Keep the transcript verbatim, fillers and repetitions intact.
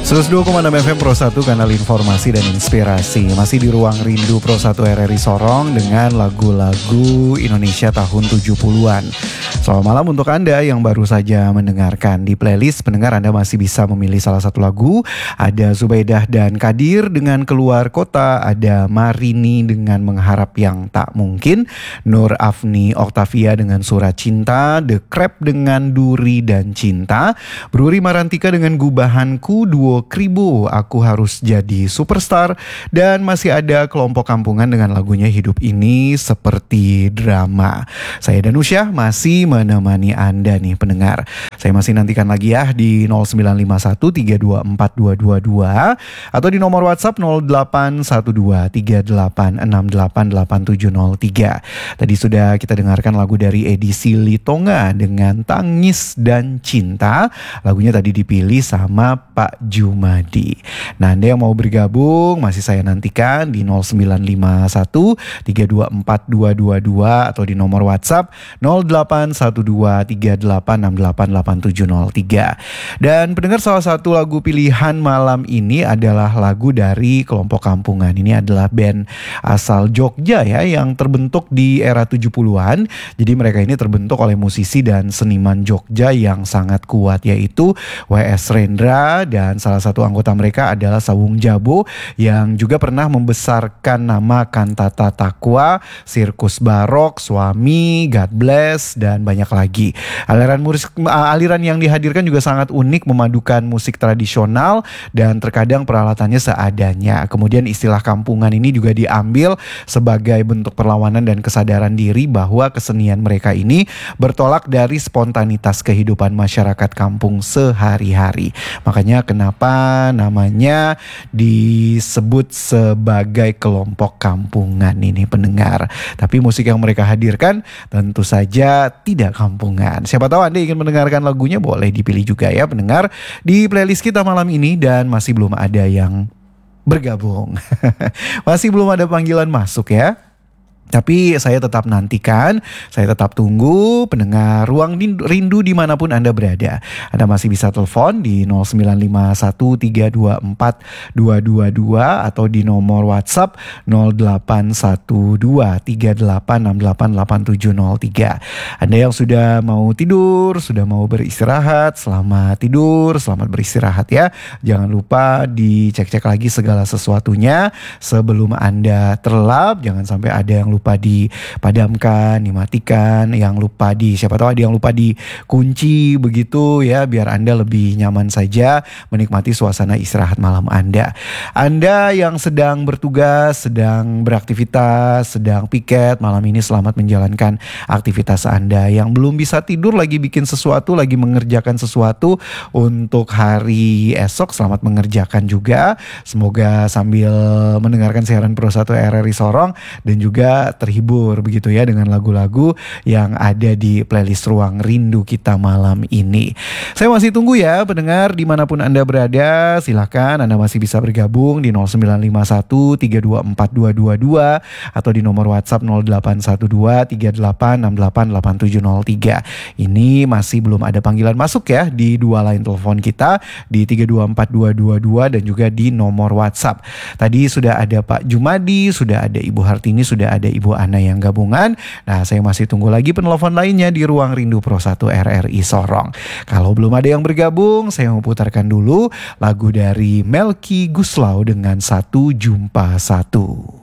seratus dua koma enam F M Pro satu, kanal informasi dan inspirasi. Masih di Ruang Rindu Pro satu R R I Sorong dengan lagu-lagu Indonesia tahun tujuh puluhan. Selamat malam untuk Anda yang baru saja mendengarkan. Di playlist pendengar Anda masih bisa memilih salah satu lagu. Ada Zubaidah dan Kadir dengan Keluar Kota, ada Marini dengan Mengharap Yang Tak Mungkin, Nur Afni Oktavia dengan Surat Cinta, The Crab dengan Duri dan Cinta, Bruri Marantika dengan Gubahanku, Duo Kribo Aku Harus Jadi Superstar, dan masih ada Kelompok Kampungan dengan lagunya Hidup Ini Seperti Drama. Saya Danusyah masih menemani Anda nih pendengar. Saya masih nantikan lagi ya di nol sembilan lima satu tiga dua empat dua dua dua atau di nomor WhatsApp nol delapan satu dua tiga delapan enam delapan delapan tujuh nol tiga. Tadi sudah kita dengarkan lagu dari Edisi Litonga dengan Tangis dan Cinta. Lagunya tadi dipilih sama Pak Jumadi. Nah, Anda yang mau bergabung masih saya nantikan di nol sembilan lima satu tiga dua empat dua dua dua atau di nomor WhatsApp nol delapan satu dua tiga delapan enam delapan delapan tujuh nol tiga. Dan pendengar, salah satu lagu pilihan malam ini adalah lagu dari Kelompok Kampungan. Ini adalah band asal Jogja ya, yang terbentuk di era tujuh puluhan. Jadi mereka ini terbentuk oleh musisi dan seniman Jogja yang sangat kuat, yaitu W S Rendra, dan salah satu anggota mereka adalah Sawung Jabo yang juga pernah membesarkan nama Kantata Takwa, Sirkus Barok, Suami, God Bless, dan banyak lagi. Aliran musik, aliran yang dihadirkan juga sangat unik, memadukan musik tradisional dan terkadang peralatannya seadanya. Kemudian istilah kampungan ini juga diambil sebagai bentuk perlawanan dan kesadaran diri bahwa kesenian mereka ini bertolak dari spontanitas kehidupan masyarakat kampung sehari-hari. Makanya kenapa namanya disebut sebagai Kelompok Kampungan ini pendengar. Tapi musik yang mereka hadirkan tentu saja tidak kampungan. Siapa tahu Anda ingin mendengarkan lagunya, boleh dipilih juga ya pendengar di playlist kita malam ini. Dan masih belum ada yang bergabung. Masih belum ada panggilan masuk ya. Tapi saya tetap nantikan, saya tetap tunggu pendengar Ruang Rindu dimanapun Anda berada. Anda masih bisa telepon di nol sembilan lima satu tiga dua empat dua dua dua atau di nomor WhatsApp nol delapan satu dua tiga delapan enam delapan delapan tujuh nol tiga. Anda yang sudah mau tidur, sudah mau beristirahat, selamat tidur, selamat beristirahat ya. Jangan lupa dicek-cek lagi segala sesuatunya sebelum Anda terlelap. Jangan sampai ada yang lupa lupa dipadamkan, dimatikan, yang lupa di siapa tahu ada yang lupa dikunci begitu ya, biar Anda lebih nyaman saja menikmati suasana istirahat malam Anda. Anda yang sedang bertugas, sedang beraktivitas, sedang piket malam ini, selamat menjalankan aktivitas Anda. Yang belum bisa tidur, lagi bikin sesuatu, lagi mengerjakan sesuatu untuk hari esok, selamat mengerjakan juga. Semoga sambil mendengarkan siaran Pro satu R R I Sorong dan juga terhibur begitu ya dengan lagu-lagu yang ada di playlist Ruang Rindu kita malam ini. Saya masih tunggu ya pendengar dimanapun Anda berada. Silahkan Anda masih bisa bergabung di nol sembilan lima satu tiga dua empat dua dua dua atau di nomor WhatsApp nol delapan satu dua tiga delapan enam delapan delapan tujuh nol tiga. Ini masih belum ada panggilan masuk ya di dua line telepon kita di tiga dua empat dua dua dua dan juga di nomor WhatsApp. Tadi sudah ada Pak Jumadi, sudah ada Ibu Hartini, sudah ada Ibu Ana yang gabungan. Nah, saya masih tunggu lagi penelpon lainnya di Ruang Rindu Pro satu R R I Sorong. Kalau belum ada yang bergabung, saya mau putarkan dulu lagu dari Melky Guslau dengan Satu Jumpa Satu.